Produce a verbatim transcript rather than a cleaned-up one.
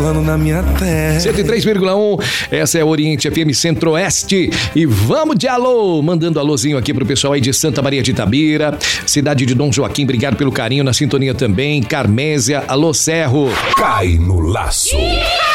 voando na minha terra. cento e três vírgula um, essa é a Oriente F M Centro-Oeste. E vamos de alô, mandando alôzinho aqui pro pessoal aí de Santa Maria de Itabira, cidade de Dom Joaquim, obrigado pelo carinho na sintonia também. Carmésia, alô Serro. Cai no laço.